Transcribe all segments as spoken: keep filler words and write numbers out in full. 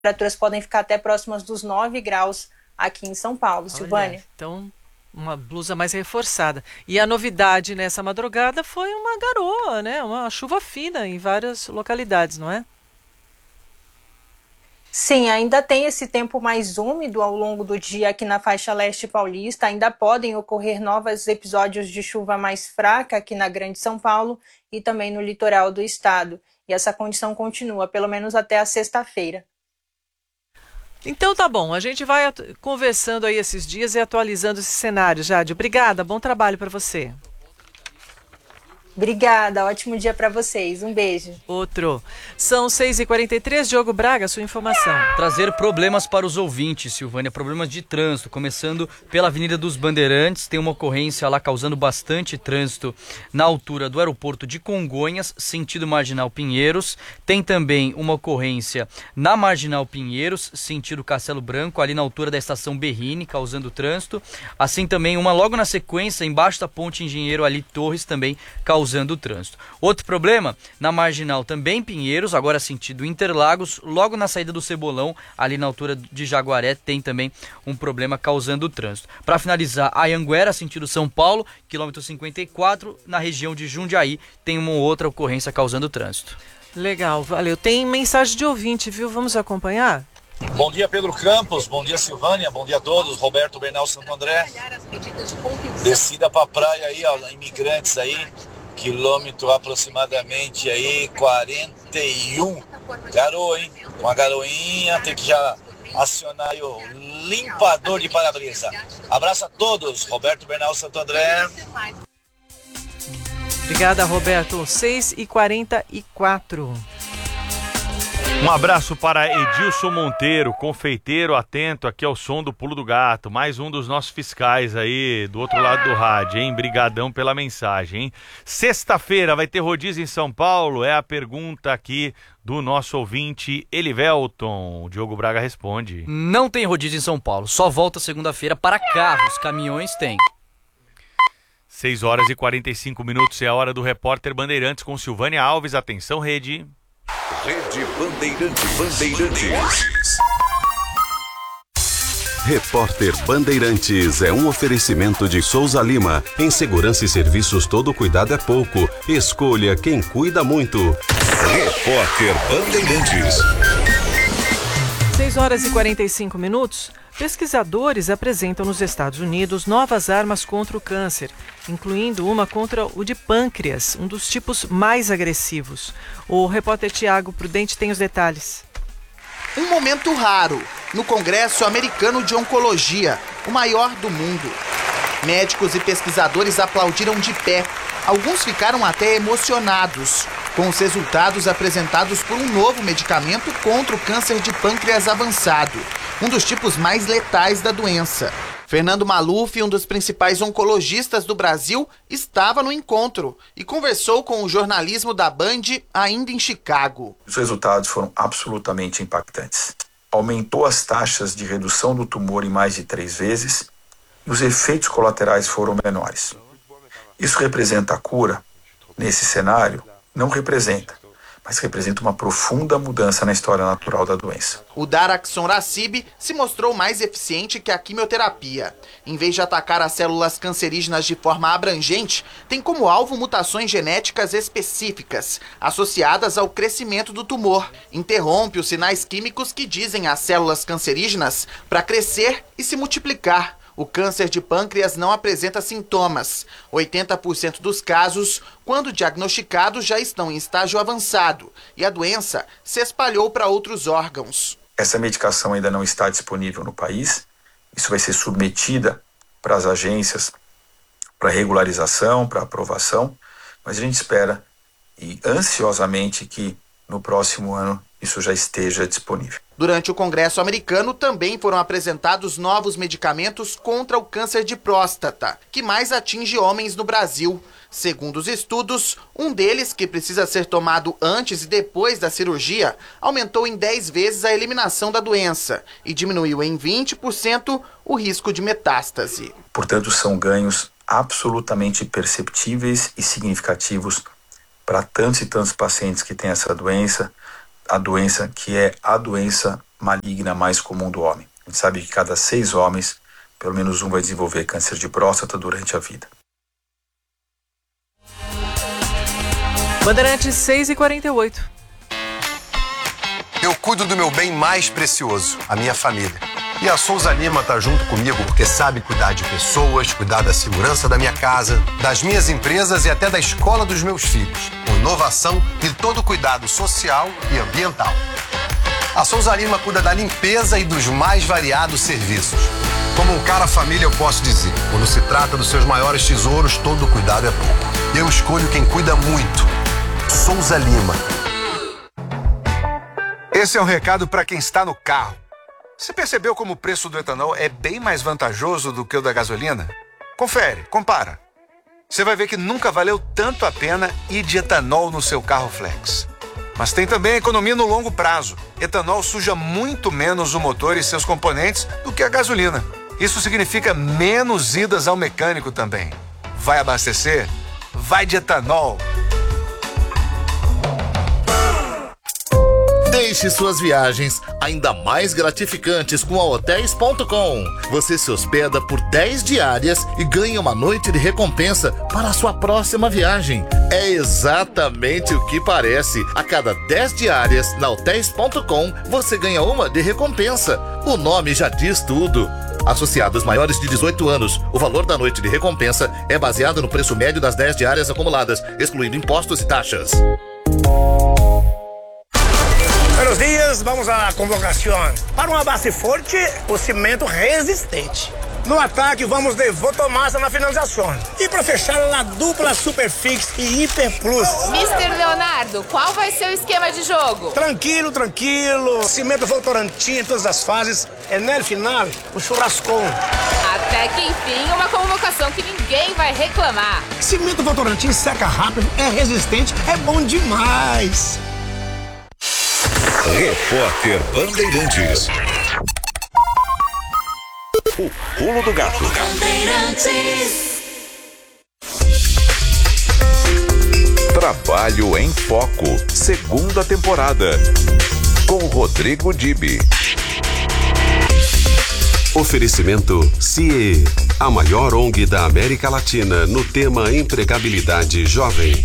temperaturas podem ficar até próximas dos nove graus aqui em São Paulo. Olha, Silvânia. Então, uma blusa mais reforçada. E a novidade nessa madrugada foi uma garoa, né? Uma chuva fina em várias localidades, não é? Sim, ainda tem esse tempo mais úmido ao longo do dia aqui na faixa leste paulista. Ainda podem ocorrer novos episódios de chuva mais fraca aqui na Grande São Paulo e também no litoral do estado. E essa condição continua, pelo menos até a sexta-feira. Então tá bom, a gente vai conversando aí esses dias e atualizando esse cenário, Jade. Obrigada, bom trabalho para você. Obrigada, ótimo dia para vocês. Um beijo. Outro. São seis e quarenta e três, Diogo Braga, sua informação. Trazer problemas para os ouvintes, Silvânia, problemas de trânsito, começando pela Avenida dos Bandeirantes, tem uma ocorrência lá causando bastante trânsito na altura do aeroporto de Congonhas, sentido Marginal Pinheiros, tem também uma ocorrência na Marginal Pinheiros, sentido Castelo Branco, ali na altura da estação Berrini, causando trânsito, assim também uma logo na sequência, embaixo da ponte Engenheiro Ali Torres, também causando Causando o trânsito. Outro problema, na Marginal também Pinheiros, agora sentido Interlagos, logo na saída do Cebolão, ali na altura de Jaguaré, tem também um problema causando o trânsito. Para finalizar, a Anhanguera, sentido São Paulo, quilômetro cinquenta e quatro, na região de Jundiaí, tem uma outra ocorrência causando trânsito. Legal, valeu. Tem mensagem de ouvinte, viu? Vamos acompanhar? Bom dia, Pedro Campos, bom dia, Silvânia, bom dia a todos, Roberto Bernal Santo André. Descida pra praia aí, ó, imigrantes aí, quilômetro aproximadamente aí, quarenta e um. Garoa, hein? Uma garoinha, tem que já acionar aí o limpador de para-brisa. Abraço a todos, Roberto Bernal Santo André. Obrigada, Roberto. seis e quarenta e quatro. Um abraço para Edilson Monteiro, confeiteiro atento aqui ao som do Pulo do Gato, mais um dos nossos fiscais aí do outro lado do rádio, hein? Brigadão pela mensagem, hein? Sexta-feira vai ter rodízio em São Paulo? É a pergunta aqui do nosso ouvinte Elivelton. O Diogo Braga responde. Não tem rodízio em São Paulo, só volta segunda-feira para carros, caminhões tem. seis horas e quarenta e cinco minutos é a hora do Repórter Bandeirantes com Silvânia Alves. Atenção, rede. Rede Bandeirantes. Bandeirantes. Repórter Bandeirantes é um oferecimento de Souza Lima. Em segurança e serviços, todo cuidado é pouco. Escolha quem cuida muito. Repórter Bandeirantes. seis horas e quarenta e cinco minutos. Pesquisadores apresentam nos Estados Unidos novas armas contra o câncer, incluindo uma contra o de pâncreas, um dos tipos mais agressivos. O repórter Tiago Prudente tem os detalhes. Um momento raro no Congresso Americano de Oncologia, o maior do mundo. Médicos e pesquisadores aplaudiram de pé. Alguns ficaram até emocionados com os resultados apresentados por um novo medicamento contra o câncer de pâncreas avançado, um dos tipos mais letais da doença. Fernando Maluf, um dos principais oncologistas do Brasil, estava no encontro e conversou com o jornalismo da Band ainda em Chicago. Os resultados foram absolutamente impactantes. Aumentou as taxas de redução do tumor em mais de três vezes e os efeitos colaterais foram menores. Isso representa a cura? Nesse cenário, não representa, mas representa uma profunda mudança na história natural da doença. O daraxonrasib se mostrou mais eficiente que a quimioterapia. Em vez de atacar as células cancerígenas de forma abrangente, tem como alvo mutações genéticas específicas, associadas ao crescimento do tumor. Interrompe os sinais químicos que dizem às células cancerígenas para crescer e se multiplicar. O câncer de pâncreas não apresenta sintomas. oitenta por cento dos casos, quando diagnosticados, já estão em estágio avançado e a doença se espalhou para outros órgãos. Essa medicação ainda não está disponível no país. Isso vai ser submetida para as agências para regularização, para aprovação, mas a gente espera e ansiosamente que no próximo ano isso já esteja disponível. Durante o Congresso americano também foram apresentados novos medicamentos contra o câncer de próstata, que mais atinge homens no Brasil. Segundo os estudos, um deles, que precisa ser tomado antes e depois da cirurgia, aumentou em dez vezes a eliminação da doença e diminuiu em vinte por cento o risco de metástase. Portanto, são ganhos absolutamente perceptíveis e significativos para tantos e tantos pacientes que têm essa doença, a doença que é a doença maligna mais comum do homem. A gente sabe que cada seis homens, pelo menos um vai desenvolver câncer de próstata durante a vida. Bandeirantes seis e quarenta e oito. Eu cuido do meu bem mais precioso, a minha família. E a Souza Lima tá junto comigo porque sabe cuidar de pessoas, cuidar da segurança da minha casa, das minhas empresas e até da escola dos meus filhos, com inovação e todo cuidado social e ambiental. A Souza Lima cuida da limpeza e dos mais variados serviços. Como um cara família, eu posso dizer, quando se trata dos seus maiores tesouros, todo cuidado é pouco. Eu escolho quem cuida muito. Souza Lima. Esse é um recado para quem está no carro. Você percebeu como o preço do etanol é bem mais vantajoso do que o da gasolina? Confere, compara. Você vai ver que nunca valeu tanto a pena ir de etanol no seu carro flex. Mas tem também a economia no longo prazo. Etanol suja muito menos o motor e seus componentes do que a gasolina. Isso significa menos idas ao mecânico também. Vai abastecer? Vai de etanol. Deixe suas viagens ainda mais gratificantes com a hotéis ponto com. Você se hospeda por dez diárias e ganha uma noite de recompensa para a sua próxima viagem. É exatamente o que parece. A cada dez diárias na hotéis ponto com, você ganha uma de recompensa. O nome já diz tudo. Associados maiores de dezoito anos, o valor da noite de recompensa é baseado no preço médio das dez diárias acumuladas, excluindo impostos e taxas. Buenos dias, vamos à convocação. Para uma base forte, o cimento resistente. No ataque, vamos de Votomassa na finalização. E para fechar, a dupla Superfix e Hiper Plus. mister Leonardo, qual vai ser o esquema de jogo? Tranquilo, tranquilo. Cimento Votorantim em todas as fases. É no final, o churrascão. Até que enfim, uma convocação que ninguém vai reclamar. Cimento Votorantim seca rápido, é resistente, é bom demais. Repórter Bandeirantes. O Pulo do Gato. Trabalho em Foco, segunda temporada. Com Rodrigo Dibi. Oferecimento C I E, a maior O N G da América Latina no tema empregabilidade jovem.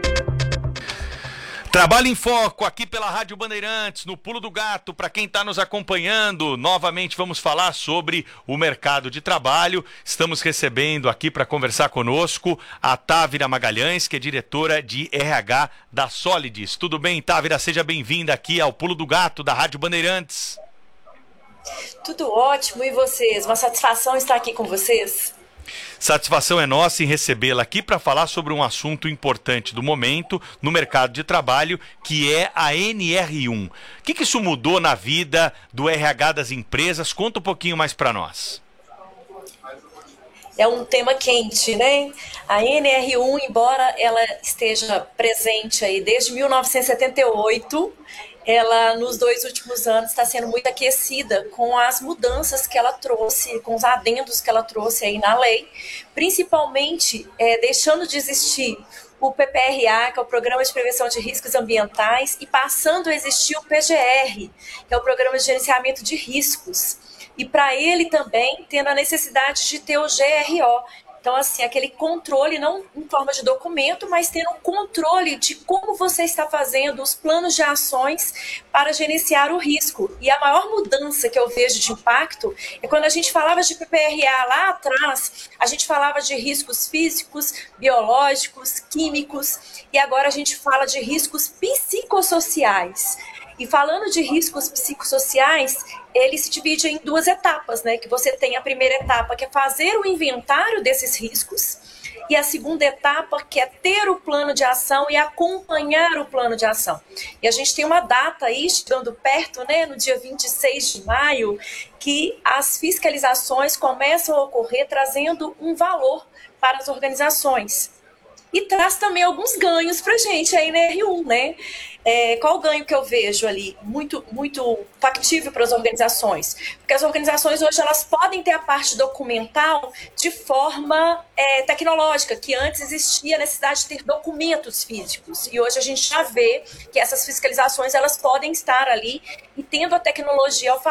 Trabalho em Foco, aqui pela Rádio Bandeirantes, no Pulo do Gato, para quem está nos acompanhando. Novamente vamos falar sobre o mercado de trabalho. Estamos recebendo aqui para conversar conosco a Távira Magalhães, que é diretora de R H da Solides. Tudo bem, Távira? Seja bem-vinda aqui ao Pulo do Gato, da Rádio Bandeirantes. Tudo ótimo, e vocês? Uma satisfação estar aqui com vocês. Satisfação é nossa em recebê-la aqui para falar sobre um assunto importante do momento no mercado de trabalho, que é a N R um. O que, que isso mudou na vida do R H das empresas? Conta um pouquinho mais para nós. É um tema quente, né? A N R um, embora ela esteja presente aí desde mil novecentos e setenta e oito, ela nos dois últimos anos está sendo muito aquecida com as mudanças que ela trouxe, com os adendos que ela trouxe aí na lei, principalmente é, deixando de existir o P P R A, que é o Programa de Prevenção de Riscos Ambientais, e passando a existir o P G R, que é o Programa de Gerenciamento de Riscos. E para ele também tendo a necessidade de ter o G R O. Então, assim, aquele controle, não em forma de documento, mas tendo um controle de como você está fazendo os planos de ações para gerenciar o risco. E a maior mudança que eu vejo de impacto é quando a gente falava de P P R A lá atrás, a gente falava de riscos físicos, biológicos, químicos, e agora a gente fala de riscos psicossociais. E falando de riscos psicossociais, ele se divide em duas etapas, né? Que você tem a primeira etapa, que é fazer o inventário desses riscos, e a segunda etapa, que é ter o plano de ação e acompanhar o plano de ação. E a gente tem uma data aí, chegando perto, né? No dia vinte e seis de maio, que as fiscalizações começam a ocorrer trazendo um valor para as organizações. e traz também alguns ganhos para a gente aí na R um, né? É, qual o ganho que eu vejo ali? Muito, muito factível para as organizações. Porque as organizações hoje elas podem ter a parte documental de forma é, tecnológica, que antes existia a necessidade de ter documentos físicos. E hoje a gente já vê que essas fiscalizações elas podem estar ali e tendo a tecnologia ao